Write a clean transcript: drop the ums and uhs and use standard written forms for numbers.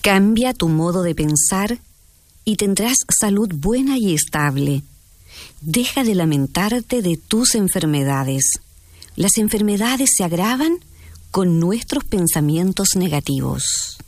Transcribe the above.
Cambia tu modo de pensar y tendrás salud buena y estable. Deja de lamentarte de tus enfermedades. Las enfermedades se agravan con nuestros pensamientos negativos.